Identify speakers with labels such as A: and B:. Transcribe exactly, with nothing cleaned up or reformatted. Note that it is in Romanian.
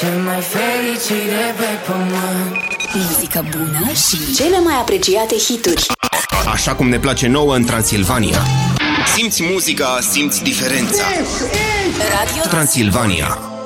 A: cel mai fericit de pe pământ.
B: Muzică bună și cele mai apreciate hituri.
C: Așa cum ne place nouă în Transilvania. Simți muzica, simți diferența. Radio Transilvania.